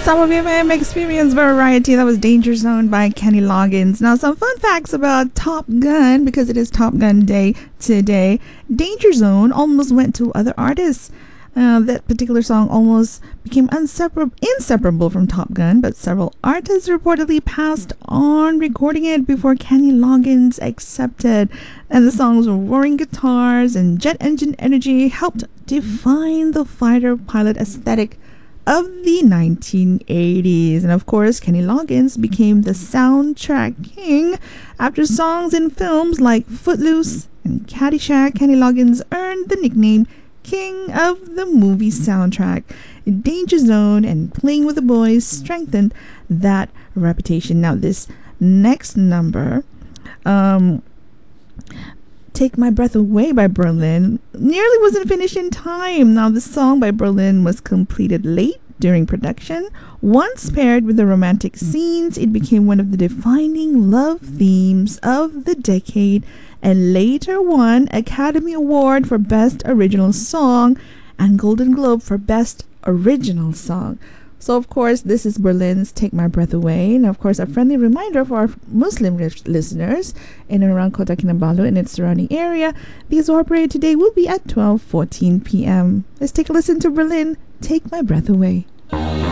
Some of you may have experienced variety. That was Danger Zone by Kenny Loggins. Now, some fun facts about Top Gun, because it is Top Gun Day today. Danger Zone almost went to other artists. That particular song almost became inseparable from Top Gun, but several artists reportedly passed on recording it before Kenny Loggins accepted. And the song's roaring guitars and jet engine energy helped define the fighter pilot aesthetic of the 1980s. And of course, Kenny Loggins became the soundtrack king after songs in films like Footloose and Caddyshack. Kenny Loggins earned the nickname King of the Movie Soundtrack. Danger Zone and Playing with the Boys strengthened that reputation. Now, this next number, Take My Breath Away by Berlin, nearly wasn't finished in time. Now, the song by Berlin was completed late during production. Once paired with the romantic scenes, it became one of the defining love themes of the decade and later won Academy Award for Best Original Song and Golden Globe for Best Original Song. So, of course, this is Berlin's Take My Breath Away. And, of course, a friendly reminder for our Muslim listeners in and around Kota Kinabalu and its surrounding area. The Zohar parade today will be at 12:14 p.m. Let's take a listen to Berlin, Take My Breath Away.